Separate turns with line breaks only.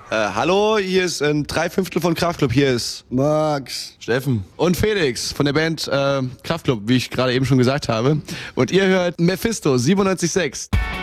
Hallo, hier ist ein 3/5 von Kraftklub. Hier ist
Max,
Steffen und Felix von der Band Kraftklub, wie ich gerade eben schon gesagt habe. Und ihr hört Mephisto 97.6.